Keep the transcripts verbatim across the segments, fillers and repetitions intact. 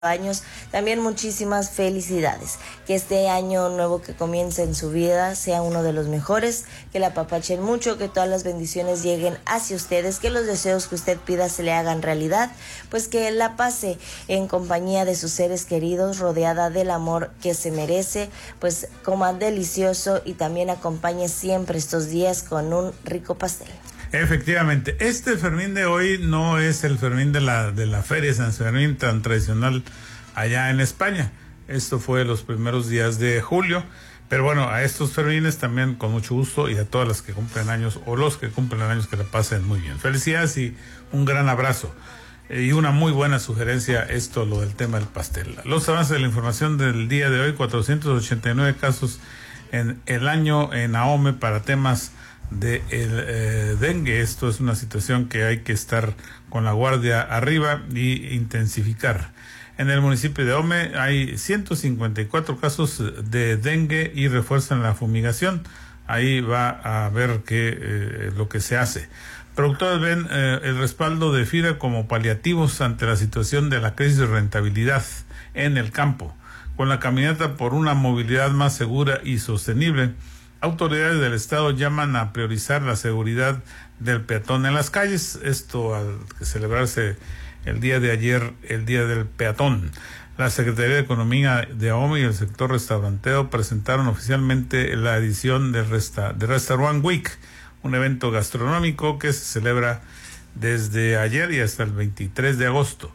años, también muchísimas felicidades, que este año nuevo que comienza en su vida sea uno de los mejores, que la apapachen mucho, que todas las bendiciones lleguen hacia ustedes, que los deseos que usted pida se le hagan realidad, pues que la pase en compañía de sus seres queridos, rodeada del amor que se merece, pues coma delicioso y también acompañe siempre estos días con un rico pastel. Efectivamente, este Fermín de hoy no es el Fermín de la de la Feria de San Fermín tan tradicional allá en España. Esto fue los primeros días de julio, pero bueno, a estos Fermines también con mucho gusto, y a todas las que cumplen años o los que cumplen años, que la pasen muy bien. Felicidades y un gran abrazo. Y una muy buena sugerencia esto, lo del tema del pastel. Los avances de la información del día de hoy: cuatrocientos ochenta y nueve casos en el año en AOME para temas de el eh, dengue. Esto es una situación que hay que estar con la guardia arriba y intensificar. En el municipio de Ome hay ciento cincuenta y cuatro casos de dengue y refuerzan la fumigación. Ahí va a ver qué eh, lo que se hace. Productores ven eh, el respaldo de FIRA como paliativos ante la situación de la crisis de rentabilidad en el campo. Con la caminata por una movilidad más segura y sostenible, autoridades del estado llaman a priorizar la seguridad del peatón en las calles. Esto al celebrarse el día de ayer, el Día del Peatón. La Secretaría de Economía de AOME y el sector restaurantero presentaron oficialmente la edición del Resta, de Restaurant Week, un evento gastronómico que se celebra desde ayer y hasta el veintitrés de agosto.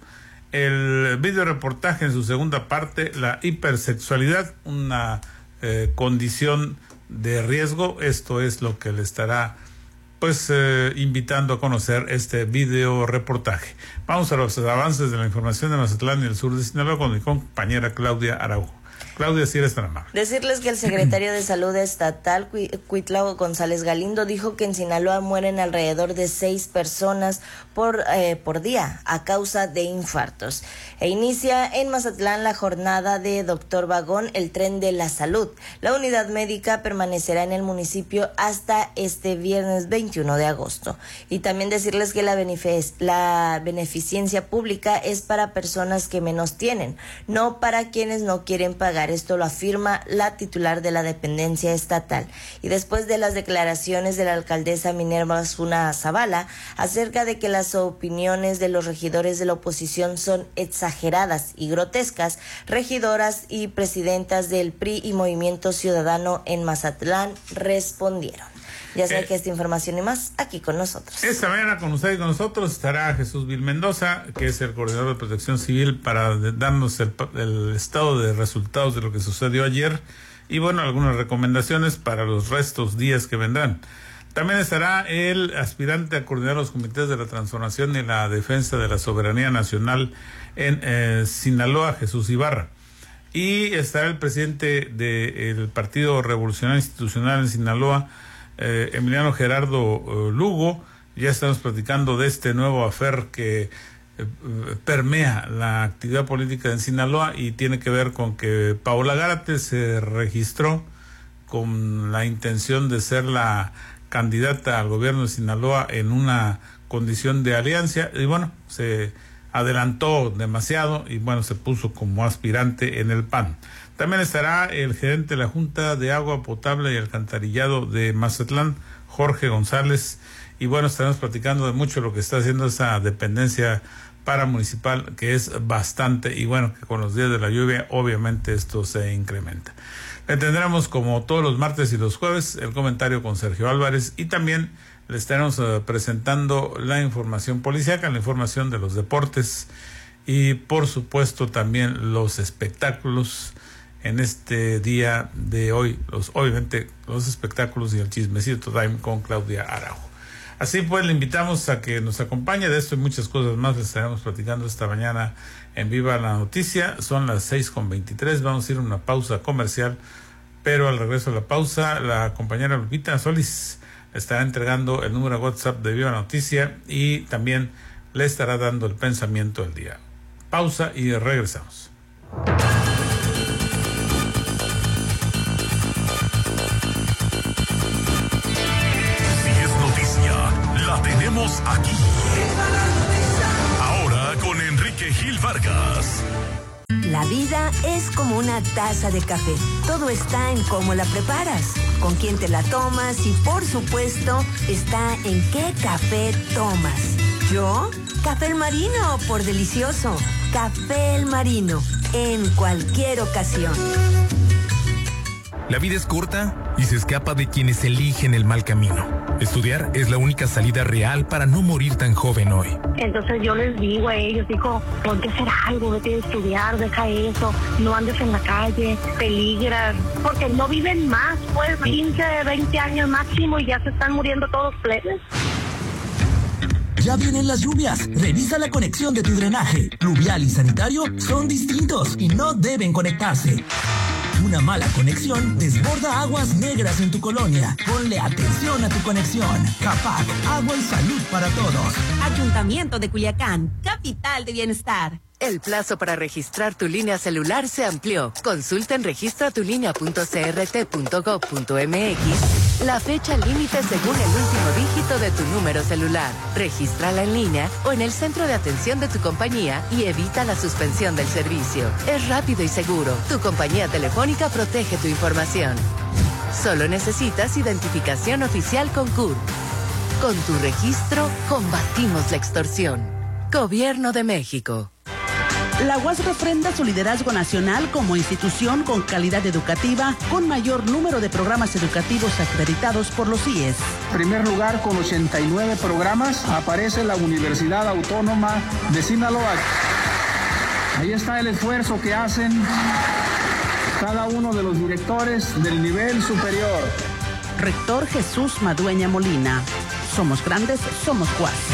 El video reportaje en su segunda parte, la hipersexualidad, una eh, condición de riesgo. Esto es lo que le estará pues eh, invitando a conocer este video reportaje. Vamos a los avances de la información de Mazatlán y el sur de Sinaloa con mi compañera Claudia Araujo. Claudia, si eres tan amable. Decirles que el secretario de Salud Estatal, Cuitlao González Galindo, dijo que en Sinaloa mueren alrededor de seis personas por, eh, por día a causa de infartos. E inicia en Mazatlán la jornada de Doctor Vagón, el tren de la salud. La unidad médica permanecerá en el municipio hasta este viernes veintiuno de agosto. Y también decirles que la, benefic- la beneficencia pública es para personas que menos tienen, no para quienes no quieren pagar. Esto lo afirma la titular de la dependencia estatal. Y después de las declaraciones de la alcaldesa Minerva Zuna Zavala acerca de que las opiniones de los regidores de la oposición son exageradas y grotescas, regidoras y presidentas del P R I y Movimiento Ciudadano en Mazatlán respondieron. Ya sabe eh, que esta información y más aquí con nosotros. Esta mañana con usted y con nosotros estará Jesús Vil Mendoza, que es el coordinador de Protección Civil, para de, darnos el, el estado de resultados de lo que sucedió ayer y bueno, algunas recomendaciones para los restos días que vendrán. También estará el aspirante a coordinar los comités de la transformación y la defensa de la soberanía nacional en eh, Sinaloa, Jesús Ibarra. Y estará el presidente del Partido Revolucionario Institucional en Sinaloa, Eh, Emiliano Gerardo eh, Lugo. Ya estamos platicando de este nuevo afer que eh, permea la actividad política en Sinaloa y tiene que ver con que Paola Gárate se registró con la intención de ser la candidata al gobierno de Sinaloa en una condición de alianza y bueno, se adelantó demasiado y bueno, se puso como aspirante en el P A N. También estará el gerente de la Junta de Agua Potable y Alcantarillado de Mazatlán, Jorge González, y bueno, estaremos platicando de mucho lo que está haciendo esa dependencia paramunicipal, que es bastante, y bueno, que con los días de la lluvia obviamente esto se incrementa. Le tendremos como todos los martes y los jueves el comentario con Sergio Álvarez y también le estaremos uh, presentando la información policíaca, la información de los deportes y por supuesto también los espectáculos en este día de hoy, los obviamente los espectáculos y el chismecito time con Claudia Araujo. Así pues, le invitamos a que nos acompañe. De esto y muchas cosas más les estaremos platicando esta mañana en Viva la Noticia. Son las seis con veintitrés, vamos a ir a una pausa comercial, pero al regreso de la pausa, la compañera Lupita Solís estará entregando el número de WhatsApp de Viva la Noticia y también le estará dando el pensamiento del día. Pausa y regresamos. Tenemos aquí. Ahora con Enrique Gil Vargas. La vida es como una taza de café. Todo está en cómo la preparas, con quién te la tomas y, por supuesto, está en qué café tomas. ¿Yo? Café El Marino, por delicioso. Café El Marino, en cualquier ocasión. La vida es corta y se escapa de quienes eligen el mal camino. Estudiar es la única salida real para no morir tan joven hoy. Entonces yo les digo a ellos, digo, ponte a hacer algo, vete a estudiar, deja eso, no andes en la calle, peligran, porque no viven más, pues quince, veinte años máximo y ya se están muriendo todos plebes. Ya vienen las lluvias. Revisa la conexión de tu drenaje. Pluvial y sanitario son distintos y no deben conectarse. Una mala conexión desborda aguas negras en tu colonia. Ponle atención a tu conexión. CAPAC, agua y salud para todos. Ayuntamiento de Culiacán, capital de bienestar. El plazo para registrar tu línea celular se amplió. Consulta en registra tu línea punto c r t punto gov punto m x la fecha límite según el último dígito de tu número celular. Regístrala en línea o en el centro de atención de tu compañía y evita la suspensión del servicio. Es rápido y seguro. Tu compañía telefónica protege tu información. Solo necesitas identificación oficial con C U R. Con tu registro, combatimos la extorsión. Gobierno de México. La U A S refrenda su liderazgo nacional como institución con calidad educativa, con mayor número de programas educativos acreditados por los I E S. En primer lugar, con ochenta y nueve programas, aparece la Universidad Autónoma de Sinaloa. Ahí está el esfuerzo que hacen cada uno de los directores del nivel superior. Rector Jesús Madueña Molina. Somos grandes, somos U A S.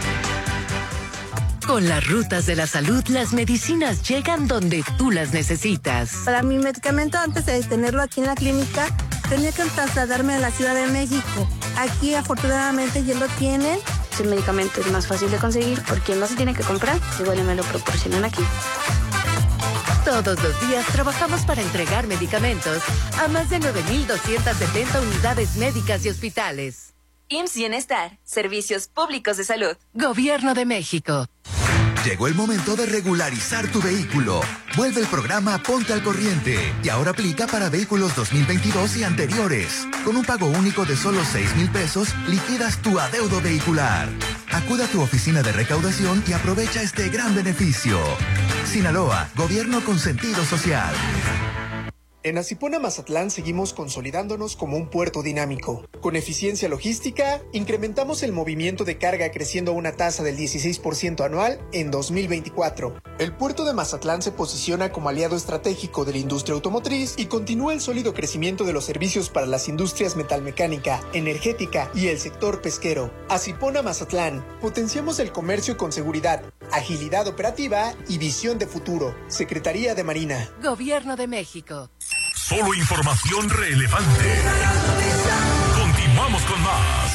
Con las rutas de la salud, las medicinas llegan donde tú las necesitas. Para mi medicamento, antes de tenerlo aquí en la clínica, tenía que trasladarme a la Ciudad de México. Aquí, afortunadamente, ya lo tienen. El medicamento es más fácil de conseguir porque no se tiene que comprar, igual me lo proporcionan aquí. Todos los días trabajamos para entregar medicamentos a más de nueve mil doscientas setenta unidades médicas y hospitales. I M S S Bienestar, Servicios Públicos de Salud. Gobierno de México. Llegó el momento de regularizar tu vehículo. Vuelve el programa Ponte al Corriente y ahora aplica para vehículos dos mil veintidós y anteriores. Con un pago único de solo seis mil pesos, liquidas tu adeudo vehicular. Acude a tu oficina de recaudación y aprovecha este gran beneficio. Sinaloa, gobierno con sentido social. En Acipona Mazatlán seguimos consolidándonos como un puerto dinámico. Con eficiencia logística, incrementamos el movimiento de carga creciendo a una tasa del dieciséis por ciento anual en dos mil veinticuatro. El puerto de Mazatlán se posiciona como aliado estratégico de la industria automotriz y continúa el sólido crecimiento de los servicios para las industrias metalmecánica, energética y el sector pesquero. Acipona Mazatlán, potenciamos el comercio con seguridad, agilidad operativa y visión de futuro. Secretaría de Marina. Gobierno de México. Solo información relevante. Continuamos con más.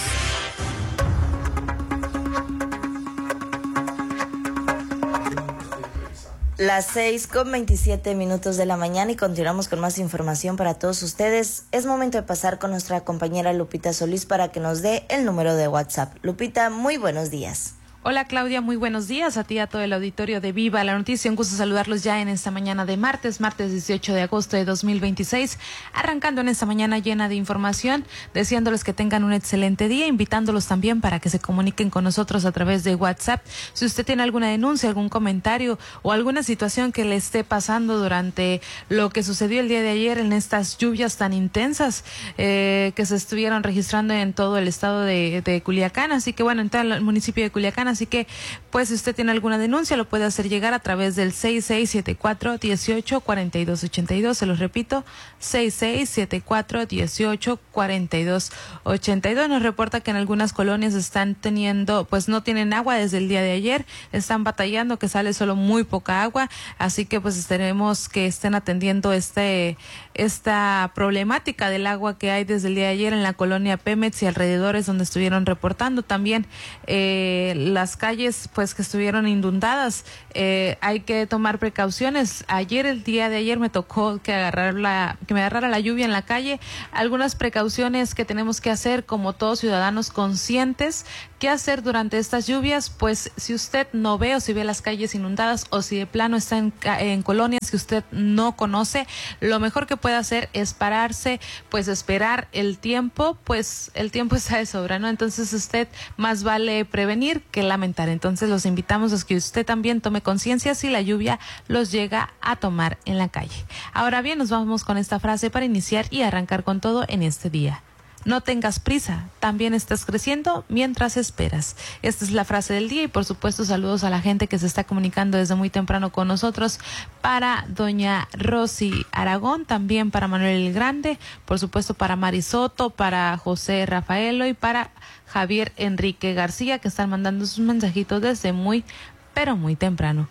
Las seis con veintisiete minutos de la mañana y continuamos con más información para todos ustedes. Es momento de pasar con nuestra compañera Lupita Solís para que nos dé el número de WhatsApp. Lupita, muy buenos días. Hola Claudia, muy buenos días a ti y a todo el auditorio de Viva la Noticia. Un gusto saludarlos ya en esta mañana de martes, martes dieciocho de agosto de dos mil veintiséis, arrancando en esta mañana llena de información, deseándoles que tengan un excelente día, invitándolos también para que se comuniquen con nosotros a través de WhatsApp. Si usted tiene alguna denuncia, algún comentario o alguna situación que le esté pasando durante lo que sucedió el día de ayer en estas lluvias tan intensas eh, que se estuvieron registrando en todo el estado de, de Culiacán, así que bueno, en todo el municipio de Culiacán. Así que, pues, si usted tiene alguna denuncia, lo puede hacer llegar a través del seis seis siete cuatro, dieciocho, cuarenta y dos ochenta y dos. Se los repito, seis seis siete cuatro, dieciocho, cuarenta y dos ochenta y dos. Nos reporta que en algunas colonias están teniendo, pues, no tienen agua desde el día de ayer. Están batallando, que sale solo muy poca agua. Así que, pues, esperemos que estén atendiendo este, esta problemática del agua que hay desde el día de ayer en la colonia Pemex y alrededores donde estuvieron reportando. También, eh, la las calles pues que estuvieron inundadas. Eh, hay que tomar precauciones. Ayer, el día de ayer, me tocó que agarrar la, que me agarrara la lluvia en la calle. Algunas precauciones que tenemos que hacer como todos ciudadanos conscientes. ¿Qué hacer durante estas lluvias? Pues si usted no ve o si ve las calles inundadas o si de plano está en, en colonias que usted no conoce, lo mejor que puede hacer es pararse, pues esperar el tiempo, pues el tiempo está de sobra, ¿no? Entonces usted más vale prevenir que lamentar. Entonces los invitamos a que usted también tome conciencia si la lluvia los llega a tomar en la calle. Ahora bien, nos vamos con esta frase para iniciar y arrancar con todo en este día. No tengas prisa, también estás creciendo mientras esperas. Esta es la frase del día y por supuesto saludos a la gente que se está comunicando desde muy temprano con nosotros. Para doña Rosy Aragón, también para Manuel el Grande, por supuesto para Mari Soto, para José Rafaelo y para Javier Enrique García, que están mandando sus mensajitos desde muy, pero muy temprano.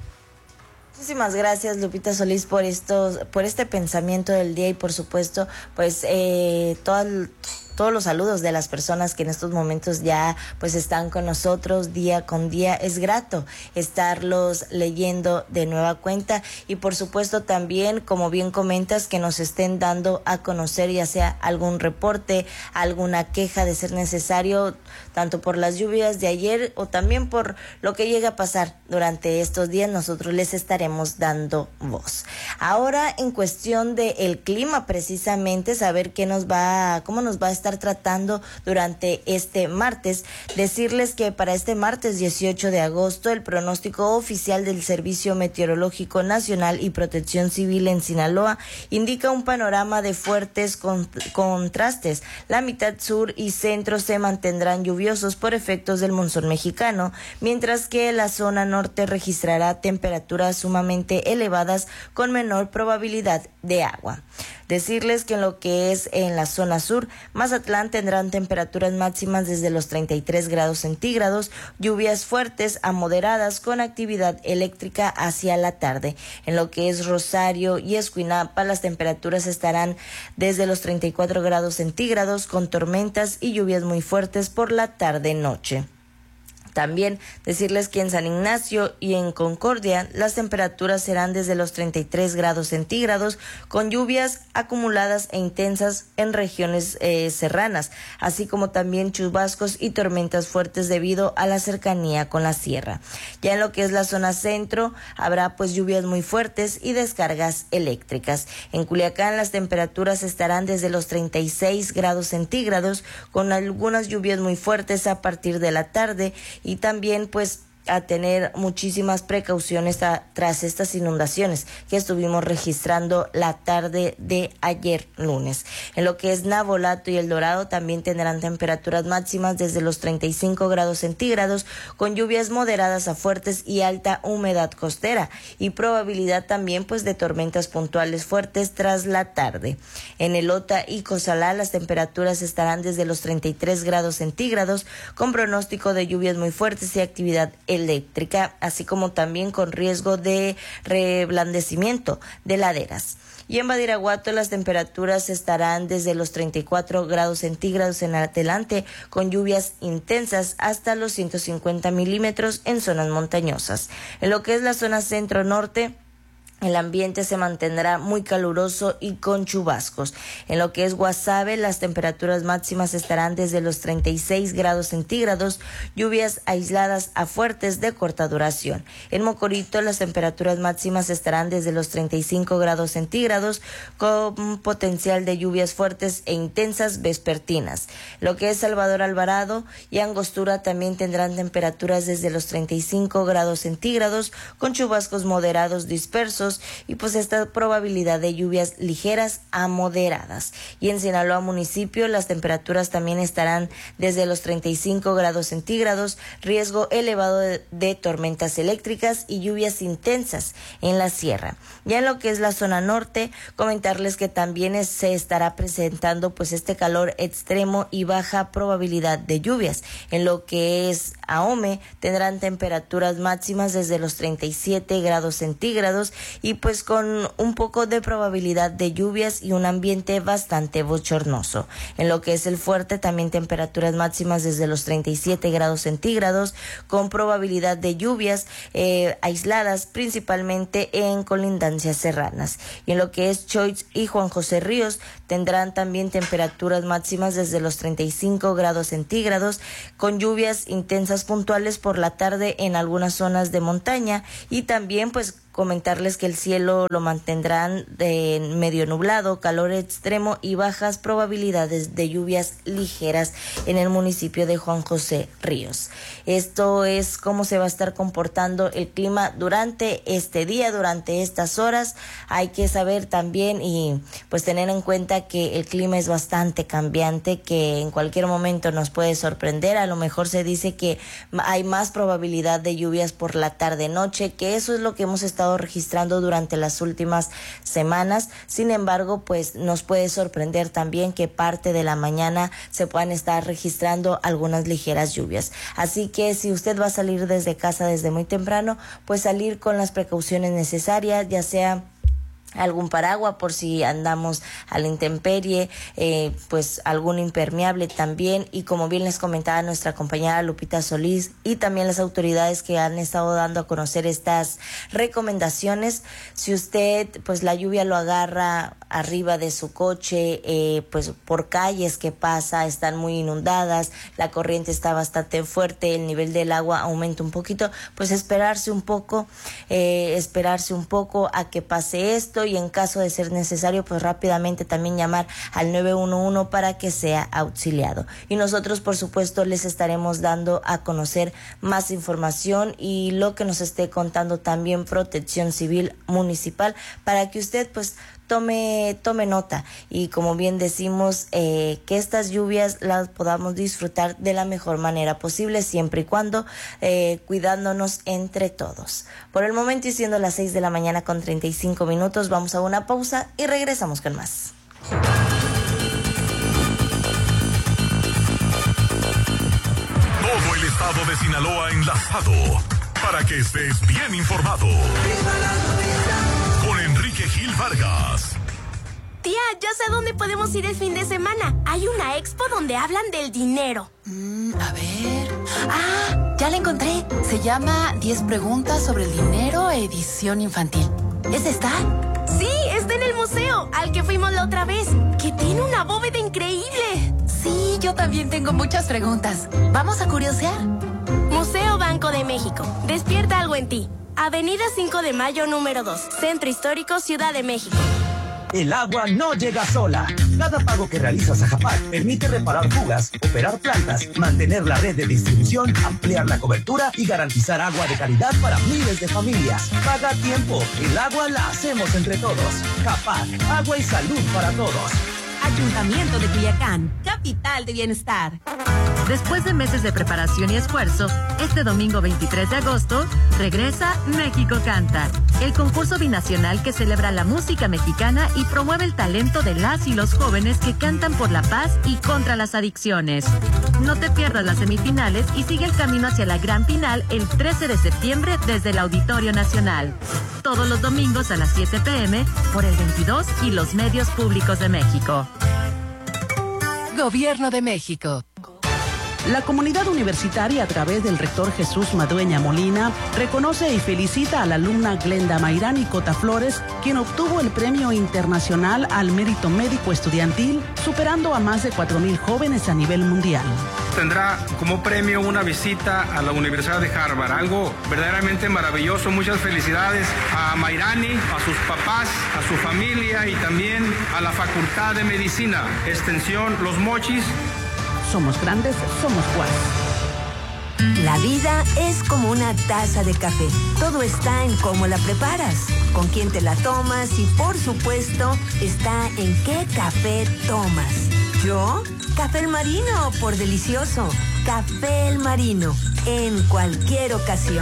Muchísimas gracias, Lupita Solís, por estos, por este pensamiento del día y por supuesto, pues eh, todo el, todos los saludos de las personas que en estos momentos ya pues están con nosotros día con día. Es grato estarlos leyendo de nueva cuenta y por supuesto también, como bien comentas, que nos estén dando a conocer ya sea algún reporte, alguna queja de ser necesario, tanto por las lluvias de ayer o también por lo que llega a pasar durante estos días. Nosotros les estaremos dando voz. Ahora, en cuestión del clima, precisamente saber qué nos va, cómo nos va a estar tratando durante este martes. Decirles que para este martes dieciocho de agosto el pronóstico oficial del Servicio Meteorológico Nacional y Protección Civil en Sinaloa indica un panorama de fuertes con, contrastes. La mitad sur y centro se mantendrán lluviosos por efectos del monzón mexicano, mientras que la zona norte registrará temperaturas sumamente elevadas con menor probabilidad de agua. Decirles que en lo que es en la zona sur, Mazatlán tendrán temperaturas máximas desde los treinta y tres grados centígrados, lluvias fuertes a moderadas con actividad eléctrica hacia la tarde. En lo que es Rosario y Escuinapa, las temperaturas estarán desde los treinta y cuatro grados centígrados con tormentas y lluvias muy fuertes por la tarde-noche. También decirles que en San Ignacio y en Concordia las temperaturas serán desde los treinta y tres grados centígrados con lluvias acumuladas e intensas en regiones eh, serranas, así como también chubascos y tormentas fuertes debido a la cercanía con la sierra. Ya en lo que es la zona centro habrá pues lluvias muy fuertes y descargas eléctricas. En Culiacán las temperaturas estarán desde los treinta y seis grados centígrados con algunas lluvias muy fuertes a partir de la tarde y también pues a tener muchísimas precauciones a, tras estas inundaciones que estuvimos registrando la tarde de ayer lunes. En lo que es Navolato y El Dorado también tendrán temperaturas máximas desde los treinta y cinco grados centígrados con lluvias moderadas a fuertes y alta humedad costera y probabilidad también pues de tormentas puntuales fuertes tras la tarde. En Elota y Cozalá las temperaturas estarán desde los treinta y tres grados centígrados con pronóstico de lluvias muy fuertes y actividad eléctrica, así como también con riesgo de reblandecimiento de laderas. Y en Badiraguato las temperaturas estarán desde los treinta y cuatro grados centígrados en adelante, con lluvias intensas hasta los ciento cincuenta milímetros en zonas montañosas. En lo que es la zona centro-norte, el ambiente se mantendrá muy caluroso y con chubascos. En lo que es Guasave, las temperaturas máximas estarán desde los treinta y seis grados centígrados, lluvias aisladas a fuertes de corta duración. En Mocorito, las temperaturas máximas estarán desde los treinta y cinco grados centígrados, con potencial de lluvias fuertes e intensas vespertinas. Lo que es Salvador Alvarado y Angostura también tendrán temperaturas desde los treinta y cinco grados centígrados, con chubascos moderados dispersos y pues esta probabilidad de lluvias ligeras a moderadas. Y en Sinaloa municipio las temperaturas también estarán desde los treinta y cinco grados centígrados, riesgo elevado de, de tormentas eléctricas y lluvias intensas en la sierra. Ya en lo que es la zona norte, comentarles que también es, se estará presentando pues este calor extremo y baja probabilidad de lluvias. En lo que es Ahome tendrán temperaturas máximas desde los treinta y siete grados centígrados y pues con un poco de probabilidad de lluvias y un ambiente bastante bochornoso. En lo que es el fuerte, también temperaturas máximas desde los treinta y siete grados centígrados, con probabilidad de lluvias eh, aisladas, principalmente en colindancias serranas. Y en lo que es Choix y Juan José Ríos, tendrán también temperaturas máximas desde los treinta y cinco grados centígrados, con lluvias intensas puntuales por la tarde en algunas zonas de montaña, y también pues comentarles que el cielo lo mantendrán de medio nublado, calor extremo y bajas probabilidades de lluvias ligeras en el municipio de Juan José Ríos. Esto es cómo se va a estar comportando el clima durante este día, durante estas horas. Hay que saber también y pues tener en cuenta que el clima es bastante cambiante, que en cualquier momento nos puede sorprender. A lo mejor se dice que hay más probabilidad de lluvias por la tarde-noche, que eso es lo que hemos estado registrando durante las últimas semanas. Sin embargo, pues nos puede sorprender también que parte de la mañana se puedan estar registrando algunas ligeras lluvias. Así que si usted va a salir desde casa desde muy temprano, pues salir con las precauciones necesarias, ya sea algún paraguas por si andamos a la intemperie, eh, pues algún impermeable también, y como bien les comentaba nuestra compañera Lupita Solís y también las autoridades que han estado dando a conocer estas recomendaciones, si usted pues la lluvia lo agarra arriba de su coche, eh, pues por calles que pasa, están muy inundadas, la corriente está bastante fuerte, el nivel del agua aumenta un poquito, pues esperarse un poco, eh, esperarse un poco a que pase esto, y en caso de ser necesario, pues rápidamente también llamar al nueve uno uno para que sea auxiliado. Y nosotros, por supuesto, les estaremos dando a conocer más información y lo que nos esté contando también Protección Civil Municipal, para que usted pues tome tome nota y, como bien decimos, eh, que estas lluvias las podamos disfrutar de la mejor manera posible, siempre y cuando eh, cuidándonos entre todos. Por el momento, y siendo las seis de la mañana con treinta y cinco minutos, vamos a una pausa y regresamos con más. Todo el estado de Sinaloa enlazado para que estés bien informado. Con Enrique Gil Vargas. Tía, ya sé dónde podemos ir el fin de semana. Hay una expo donde hablan del dinero. Mm, a ver. Ah, ya la encontré. Se llama diez preguntas sobre el dinero, edición infantil. ¿Es esta? Sí, está en el museo, al que fuimos la otra vez, que tiene una bóveda increíble. Sí, yo también tengo muchas preguntas. ¿Vamos a curiosear? Museo Banco de México. Despierta algo en ti. Avenida cinco de Mayo, número dos. Centro Histórico, Ciudad de México. El agua no llega sola. Cada pago que realizas a Japac permite reparar fugas, operar plantas, mantener la red de distribución, ampliar la cobertura y garantizar agua de calidad para miles de familias. Paga a tiempo. El agua la hacemos entre todos. Japac, agua y salud para todos. Ayuntamiento de Culiacán, capital de bienestar. Después de meses de preparación y esfuerzo, este domingo veintitrés de agosto, regresa México Canta, el concurso binacional que celebra la música mexicana y promueve el talento de las y los jóvenes que cantan por la paz y contra las adicciones. No te pierdas las semifinales y sigue el camino hacia la gran final el trece de septiembre desde el Auditorio Nacional. Todos los domingos a las siete pe eme por el veintidós y los medios públicos de México. Gobierno de México. La comunidad universitaria, a través del rector Jesús Madueña Molina, reconoce y felicita a la alumna Glenda Mayrani Cota Flores, quien obtuvo el Premio Internacional al Mérito Médico Estudiantil, superando a más de cuatro mil jóvenes a nivel mundial. Tendrá como premio una visita a la Universidad de Harvard, algo verdaderamente maravilloso. Muchas felicidades a Mayrani, a sus papás, a su familia y también a la Facultad de Medicina, Extensión Los Mochis. Somos grandes, somos Juárez. La vida es como una taza de café. Todo está en cómo la preparas, con quién te la tomas y, por supuesto, está en qué café tomas. Yo, Café El Marino, por delicioso. Café El Marino, en cualquier ocasión.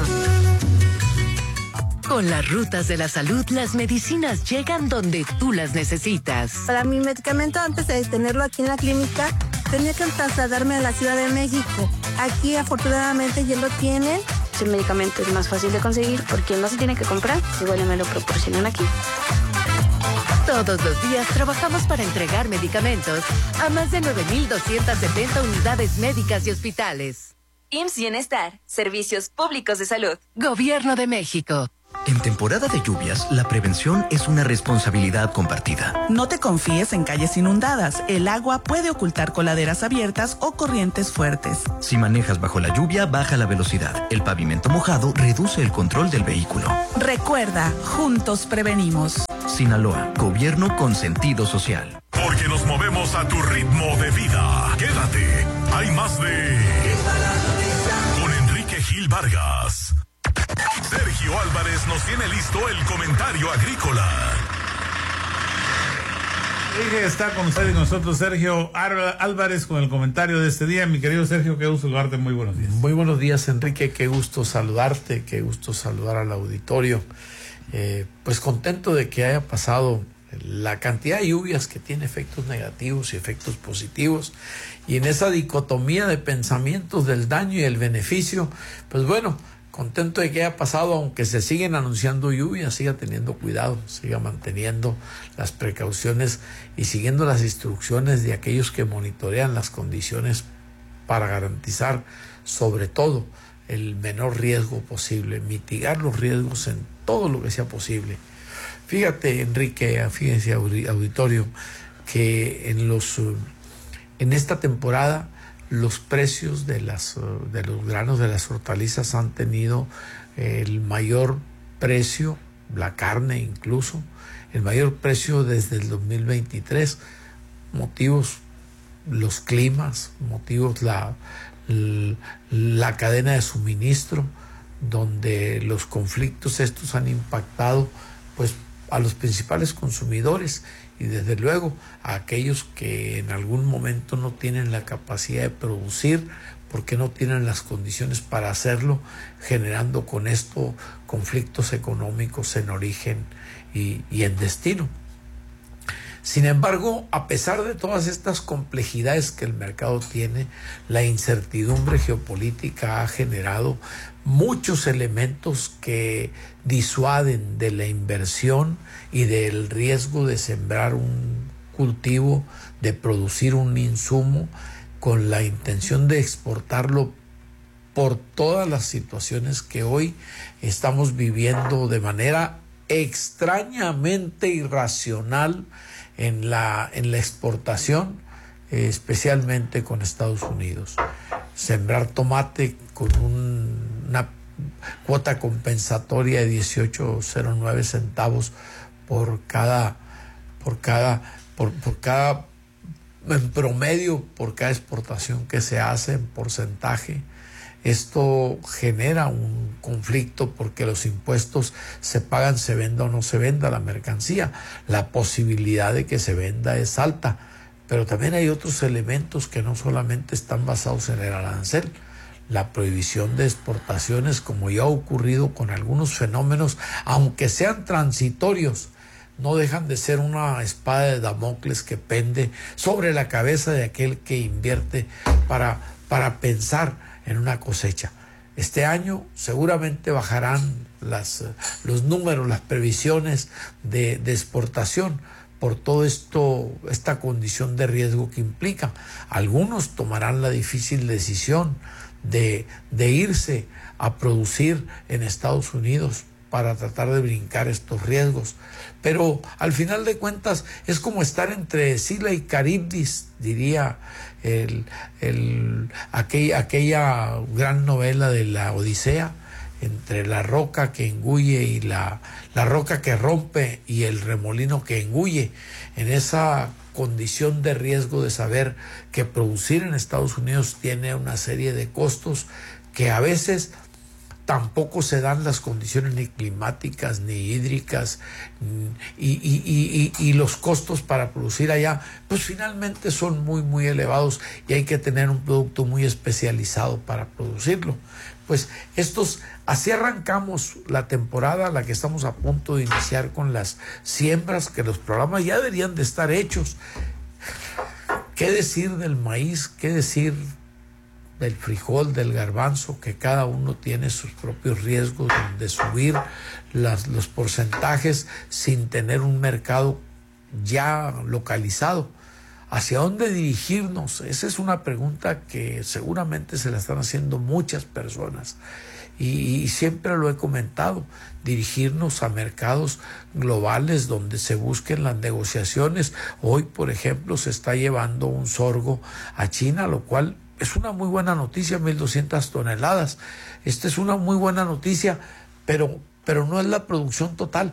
Con las rutas de la salud, las medicinas llegan donde tú las necesitas. Para mi medicamento, antes de tenerlo aquí en la clínica, tenía que trasladarme a la Ciudad de México. Aquí, afortunadamente, ya lo tienen El medicamento es más fácil de conseguir porque no se tiene que comprar, igual me lo proporcionan aquí. Todos los días trabajamos para entregar medicamentos a más de nueve mil doscientas setenta unidades médicas y hospitales. I M S S Bienestar, Servicios Públicos de Salud. Gobierno de México. En temporada de lluvias, la prevención es una responsabilidad compartida. No te confíes en calles inundadas. El agua puede ocultar coladeras abiertas o corrientes fuertes. Si manejas bajo la lluvia, baja la velocidad. El pavimento mojado reduce el control del vehículo. Recuerda, juntos prevenimos. Sinaloa, gobierno con sentido social. Porque nos movemos a tu ritmo de vida. Quédate, hay más de... Con Enrique Gil Vargas. Sergio Álvarez nos tiene listo el comentario agrícola. Está con usted y nosotros Sergio Álvarez con el comentario de este día. Mi querido Sergio, qué gusto saludarte, muy buenos días. Muy buenos días, Enrique, qué gusto saludarte, qué gusto saludar al auditorio. Eh, pues contento de que haya pasado la cantidad de lluvias que tiene efectos negativos y efectos positivos, y en esa dicotomía de pensamientos del daño y el beneficio, pues bueno, contento de que haya pasado, aunque se siguen anunciando lluvias, siga teniendo cuidado, siga manteniendo las precauciones y siguiendo las instrucciones de aquellos que monitorean las condiciones para garantizar sobre todo el menor riesgo posible, mitigar los riesgos en todo lo que sea posible. Fíjate, Enrique, fíjense auditorio, que en los en esta temporada los precios de las de los granos, de las hortalizas han tenido el mayor precio, la carne incluso, el mayor precio desde el dos mil veintitrés. Motivos los climas, motivos la, la, la cadena de suministro, donde los conflictos estos han impactado pues a los principales consumidores y desde luego a aquellos que en algún momento no tienen la capacidad de producir porque no tienen las condiciones para hacerlo, generando con esto conflictos económicos en origen y, y en destino. Sin embargo, a pesar de todas estas complejidades que el mercado tiene, la incertidumbre geopolítica ha generado muchos elementos que disuaden de la inversión y del riesgo de sembrar un cultivo, de producir un insumo con la intención de exportarlo por todas las situaciones que hoy estamos viviendo de manera extrañamente irracional en la, en la exportación, eh, especialmente con Estados Unidos. Sembrar tomate con un, una cuota compensatoria de dieciocho cero nueve centavos por cada, por cada, por, por cada, en promedio, por cada exportación que se hace en porcentaje. Esto genera un conflicto porque los impuestos se pagan, se venda o no se venda la mercancía. La posibilidad de que se venda es alta, pero también hay otros elementos que no solamente están basados en el arancel. La prohibición de exportaciones, como ya ha ocurrido con algunos fenómenos, aunque sean transitorios, no dejan de ser una espada de Damocles que pende sobre la cabeza de aquel que invierte para, para pensar en una cosecha. Este año seguramente bajarán las, los números, las previsiones de, de exportación por todo esto, esta condición de riesgo que implica. Algunos tomarán la difícil decisión de, de irse a producir en Estados Unidos para tratar de brincar estos riesgos. Pero al final de cuentas es como estar entre Sila y Caribdis, diría el, el, aquella, aquella gran novela de la Odisea, entre la roca que engulle y la, la roca que rompe y el remolino que engulle, en esa condición de riesgo de saber que producir en Estados Unidos tiene una serie de costos que a veces tampoco se dan las condiciones ni climáticas ni hídricas y, y, y, y, y los costos para producir allá pues finalmente son muy muy elevados y hay que tener un producto muy especializado para producirlo. Pues estos, así arrancamos la temporada, la que estamos a punto de iniciar con las siembras, que los programas ya deberían de estar hechos. ¿Qué decir del maíz? ¿Qué decir del frijol, del garbanzo, que cada uno tiene sus propios riesgos de subir las, los porcentajes sin tener un mercado ya localizado. ¿Hacia dónde dirigirnos? Esa es una pregunta que seguramente se la están haciendo muchas personas. Y, y siempre lo he comentado, dirigirnos a mercados globales donde se busquen las negociaciones. Hoy, por ejemplo, se está llevando un sorgo a China, lo cual es una muy buena noticia, mil doscientas toneladas. Esta es una muy buena noticia, pero, pero no es la producción total.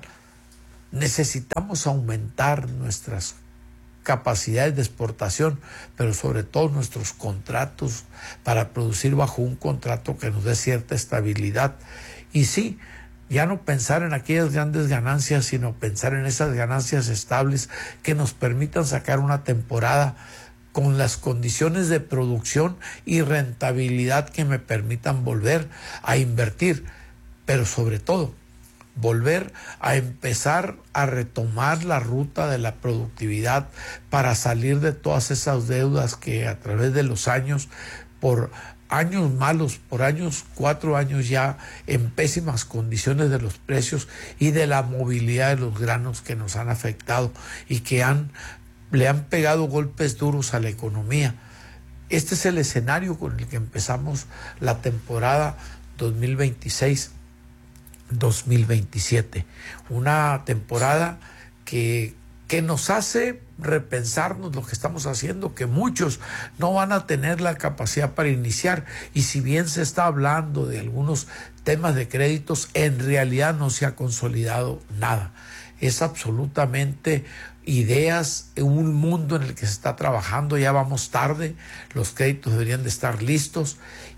Necesitamos aumentar nuestras capacidades de exportación, pero sobre todo nuestros contratos para producir bajo un contrato que nos dé cierta estabilidad. Y sí, ya no pensar en aquellas grandes ganancias, sino pensar en esas ganancias estables que nos permitan sacar una temporada con las condiciones de producción y rentabilidad que me permitan volver a invertir, pero sobre todo volver a empezar a retomar la ruta de la productividad para salir de todas esas deudas que a través de los años, por años malos, por años, cuatro años ya en pésimas condiciones de los precios y de la movilidad de los granos que nos han afectado y que han le han pegado golpes duros a la economía. Este es el escenario con el que empezamos la temporada dos mil veintiséis dos mil veintisiete. Una temporada que, que nos hace repensarnos lo que estamos haciendo, que muchos no van a tener la capacidad para iniciar. Y si bien se está hablando de algunos temas de créditos, en realidad no se ha consolidado nada. Es absolutamente ideas, un mundo en el que se está trabajando, ya vamos tarde, los créditos deberían de estar listos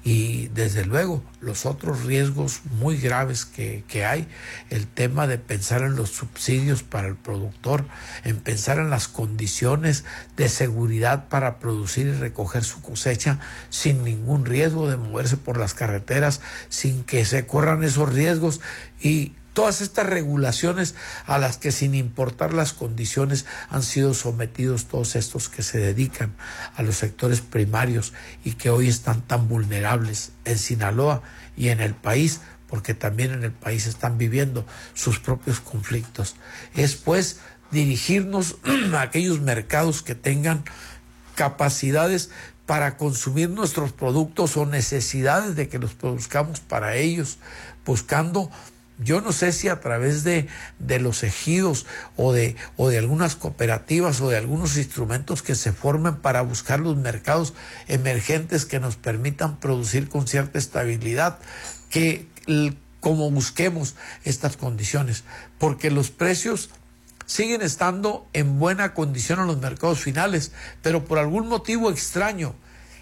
y desde luego los otros riesgos muy graves que, que hay, el tema de pensar en los subsidios para el productor, en pensar en las condiciones de seguridad para producir y recoger su cosecha sin ningún riesgo de moverse por las carreteras, sin que se corran esos riesgos y todas estas regulaciones a las que sin importar las condiciones han sido sometidos todos estos que se dedican a los sectores primarios y que hoy están tan vulnerables en Sinaloa y en el país, porque también en el país están viviendo sus propios conflictos. Es pues dirigirnos a aquellos mercados que tengan capacidades para consumir nuestros productos o necesidades de que los produzcamos para ellos, buscando, yo no sé si a través de, de los ejidos o de, o de algunas cooperativas o de algunos instrumentos que se formen para buscar los mercados emergentes que nos permitan producir con cierta estabilidad, que como busquemos estas condiciones, porque los precios siguen estando en buena condición en los mercados finales, pero por algún motivo extraño,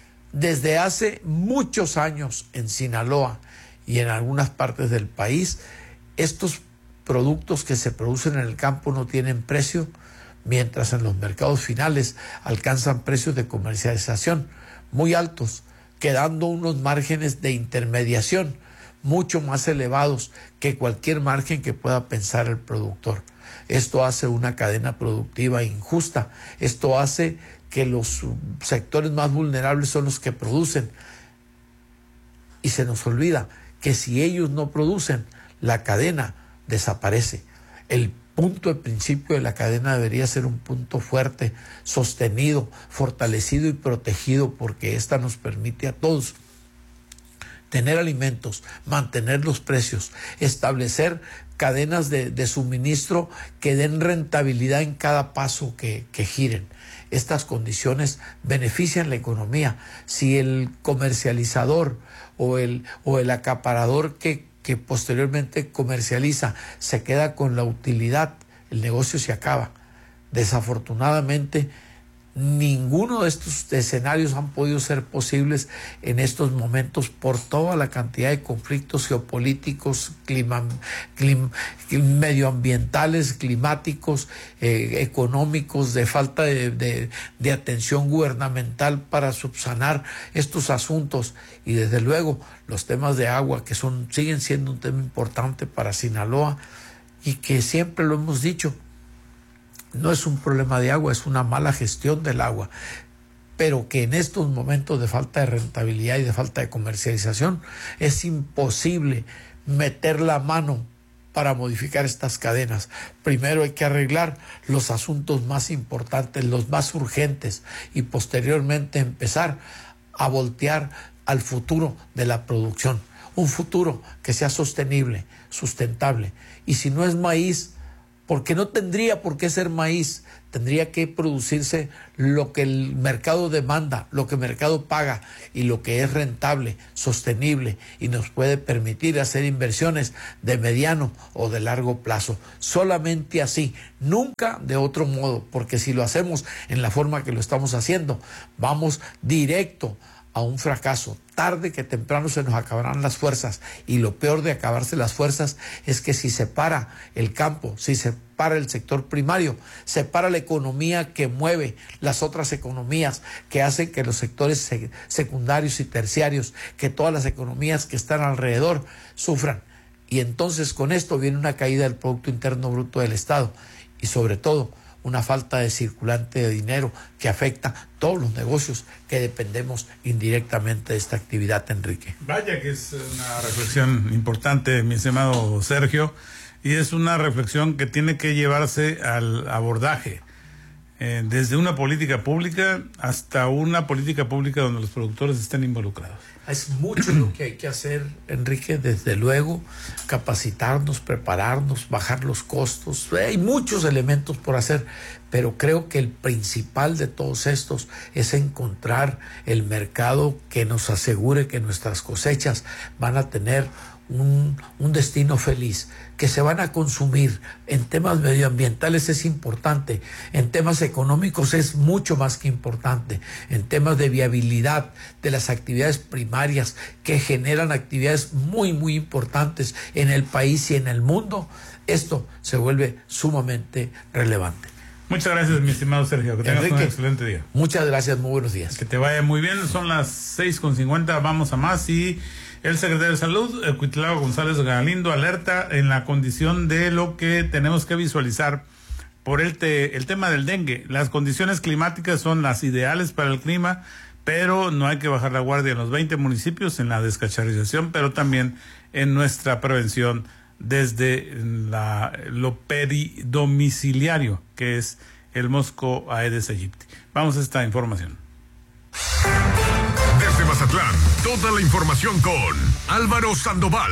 desde hace muchos años en Sinaloa y en algunas partes del país, estos productos que se producen en el campo no tienen precio, mientras en los mercados finales alcanzan precios de comercialización muy altos, quedando unos márgenes de intermediación mucho más elevados que cualquier margen que pueda pensar el productor. Esto hace una cadena productiva injusta, esto hace que los sectores más vulnerables son los que producen y se nos olvida que si ellos no producen, la cadena desaparece. El punto de principio de la cadena debería ser un punto fuerte, sostenido, fortalecido y protegido, porque esta nos permite a todos tener alimentos, mantener los precios, establecer cadenas de, de suministro que den rentabilidad en cada paso que, que giren. Estas condiciones benefician la economía. Si el comercializador o el, o el acaparador que que posteriormente comercializa, se queda con la utilidad, el negocio se acaba. Desafortunadamente, ninguno de estos escenarios han podido ser posibles en estos momentos por toda la cantidad de conflictos geopolíticos, clima, clim, medioambientales, climáticos, eh, económicos, de falta de, de, de atención gubernamental para subsanar estos asuntos. Y desde luego los temas de agua, que son siguen siendo un tema importante para Sinaloa y que siempre lo hemos dicho, no es un problema de agua, es una mala gestión del agua. pero que en estos momentos de falta de rentabilidad y de falta de comercialización es imposible meter la mano para modificar estas cadenas. Primero hay que arreglar los asuntos más importantes, los más urgentes, y posteriormente empezar a voltear al futuro de la producción. Un futuro que sea sostenible, sustentable. Y si no es maíz, porque no tendría por qué ser maíz, tendría que producirse lo que el mercado demanda, lo que el mercado paga y lo que es rentable, sostenible y nos puede permitir hacer inversiones de mediano o de largo plazo. Solamente así, nunca de otro modo, porque si lo hacemos en la forma que lo estamos haciendo, vamos directo a un fracaso. Tarde que temprano se nos acabarán las fuerzas, y lo peor de acabarse las fuerzas es que si se para el campo, si se para el sector primario, se para la economía que mueve las otras economías, que hacen que los sectores sec- secundarios y terciarios, que todas las economías que están alrededor sufran. Y entonces con esto viene una caída del Producto Interno Bruto del Estado y sobre todo una falta de circulante de dinero que afecta a todos los negocios que dependemos indirectamente de esta actividad, Enrique. Vaya que es una reflexión importante, mi estimado Sergio, y es una reflexión que tiene que llevarse al abordaje, eh, desde una política pública hasta una política pública donde los productores estén involucrados. Es mucho lo que hay que hacer, Enrique, desde luego, capacitarnos, prepararnos, bajar los costos. Hay muchos elementos por hacer, pero creo que el principal de todos estos es encontrar el mercado que nos asegure que nuestras cosechas van a tener un, un destino feliz, que se van a consumir. En temas medioambientales es importante, en temas económicos es mucho más que importante, en temas de viabilidad de las actividades primarias que generan actividades muy muy importantes en el país y en el mundo, esto se vuelve sumamente relevante. Muchas gracias, mi estimado Sergio, que tengas Enrique, un excelente día. Muchas gracias, muy buenos días. Que te vaya muy bien, son las seis con cincuenta, vamos a más. Y el secretario de Salud, Cuitlao González Galindo, alerta en la condición de lo que tenemos que visualizar por el, te, el tema del dengue. Las condiciones climáticas son las ideales para el clima, pero no hay que bajar la guardia en los veinte municipios, en la descacharrización, pero también en nuestra prevención desde la, lo peridomiciliario, que es el mosco Aedes aegypti. Vamos a esta información. Desde Mazatlán, toda la información con Álvaro Sandoval.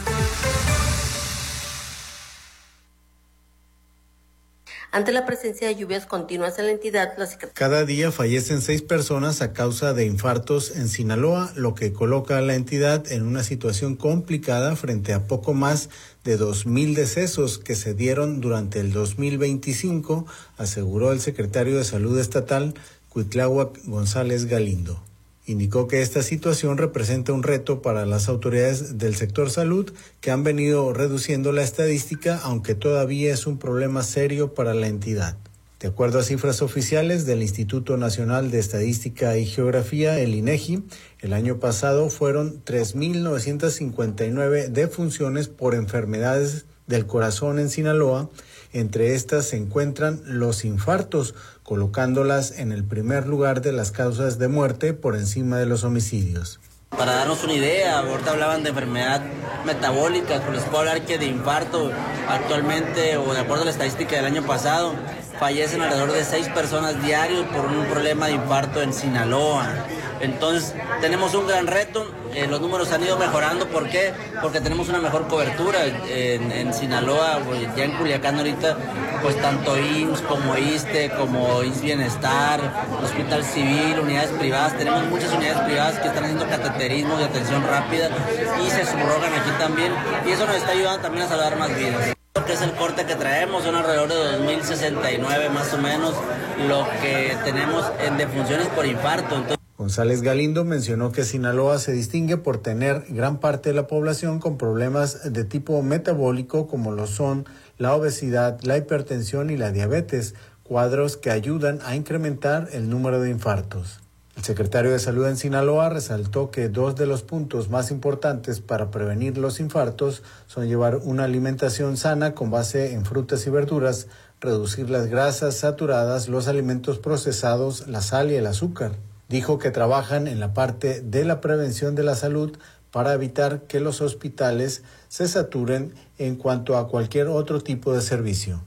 Ante la presencia de lluvias continuas en la entidad, la Secretaría... Cada día fallecen seis personas a causa de infartos en Sinaloa, lo que coloca a la entidad en una situación complicada frente a poco más de dos mil decesos que se dieron durante el dos mil veinticinco, aseguró el secretario de Salud Estatal, Cuitláhuac González Galindo. Indicó que esta situación representa un reto para las autoridades del sector salud, que han venido reduciendo la estadística, aunque todavía es un problema serio para la entidad. De acuerdo a cifras oficiales del Instituto Nacional de Estadística y Geografía, el INEGI, el año pasado fueron tres mil novecientas cincuenta y nueve defunciones por enfermedades del corazón en Sinaloa. Entre estas se encuentran los infartos, colocándolas en el primer lugar de las causas de muerte por encima de los homicidios. Para darnos una idea, ahorita hablaban de enfermedad metabólica, pues les puedo hablar que de infarto actualmente, o de acuerdo a la estadística del año pasado, fallecen alrededor de seis personas diarios por un problema de infarto en Sinaloa. Entonces tenemos un gran reto, eh, los números han ido mejorando. ¿Por qué? Porque tenemos una mejor cobertura en, en Sinaloa, pues, ya en Culiacán ahorita, pues tanto I M S S como ISSSTE, como I M S S Bienestar, Hospital Civil, unidades privadas, tenemos muchas unidades privadas que están haciendo cateterismo de atención rápida y se subrogan aquí también, y eso nos está ayudando también a salvar más vidas. Lo que es el corte que traemos son alrededor de dos mil sesenta y nueve más o menos lo que tenemos en defunciones por infarto. Entonces, González Galindo mencionó que Sinaloa se distingue por tener gran parte de la población con problemas de tipo metabólico, como lo son la obesidad, la hipertensión y la diabetes, cuadros que ayudan a incrementar el número de infartos. El secretario de Salud en Sinaloa resaltó que dos de los puntos más importantes para prevenir los infartos son llevar una alimentación sana con base en frutas y verduras, reducir las grasas saturadas, los alimentos procesados, la sal y el azúcar. Dijo que trabajan en la parte de la prevención de la salud para evitar que los hospitales se saturen en cuanto a cualquier otro tipo de servicio.